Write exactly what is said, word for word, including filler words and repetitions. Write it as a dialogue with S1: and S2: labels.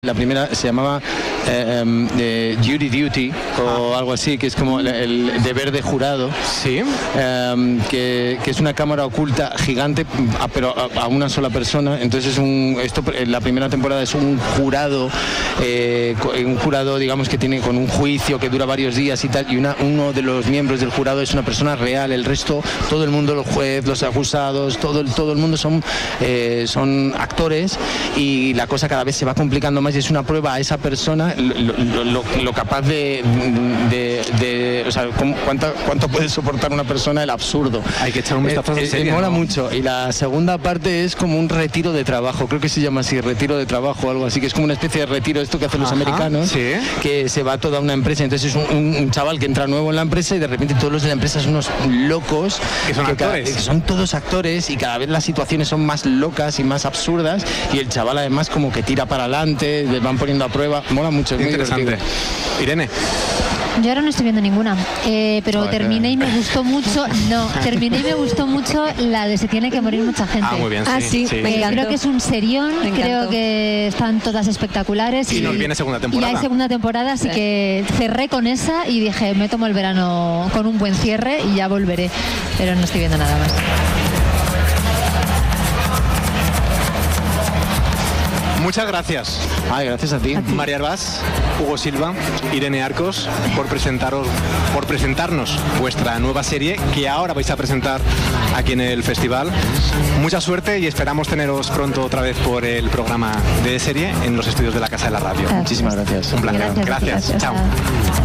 S1: La primera se llamaba eh, um, eh, Jury Duty o ah. algo así, que es como el, el deber de jurado.
S2: Sí.
S1: Eh, que, que es una cámara oculta gigante, pero a, a una sola persona. Entonces es un, esto, la primera temporada es un jurado, eh, un jurado, digamos, que tiene con un juicio que dura varios días y tal, y una, uno de los miembros del jurado es una persona real. El resto, todo el mundo, los jueces, los acusados, todo, todo el mundo son, eh, son actores, y la cosa cada vez se va complicando más. Y es una prueba a esa persona lo, lo, lo, lo capaz de, de, de o sea, cuánto, cuánto puede soportar una persona el absurdo.
S2: Hay que echar un vistazo.
S1: Eh, eh, mola ¿no? mucho. Y la segunda parte es como un retiro de trabajo, creo que se llama así, retiro de trabajo o algo así, que es como una especie de retiro, esto que hacen los Ajá, americanos,
S2: ¿sí?
S1: que se va a toda una empresa. Entonces es un, un, un chaval que entra nuevo en la empresa y de repente todos los de la empresa son unos locos,
S2: que son
S1: que
S2: actores,
S1: cada, que son todos actores, y cada vez las situaciones son más locas y más absurdas, y el chaval además como que tira para adelante, le van poniendo a prueba. Mola mucho, es muy
S2: interesante.
S1: Irene.
S3: Yo ahora no estoy viendo ninguna, eh, pero Joder. terminé y me gustó mucho. No, terminé y me gustó mucho la de Se tiene que morir mucha gente.
S2: Ah, muy bien, sí.
S3: Ah, sí,
S2: sí.
S3: Me eh, creo que es un serión, creo que están todas espectaculares.
S2: Y,
S3: y
S2: nos viene segunda temporada.
S3: Y hay segunda temporada, así sí. que cerré con esa y dije, me tomo el verano con un buen cierre y ya volveré, pero no estoy viendo nada más.
S2: Muchas gracias.
S1: Ay, gracias a ti.
S2: a ti. María Herbás, Hugo Silva, Irene Arcos, por presentaros, por presentarnos vuestra nueva serie que ahora vais a presentar aquí en el festival. Mucha suerte y esperamos teneros pronto otra vez por el programa de serie en los estudios de la Casa de la Radio.
S1: Gracias. Muchísimas gracias.
S2: Un placer.
S3: Gracias.
S2: Gracias.
S3: gracias.
S2: Chao.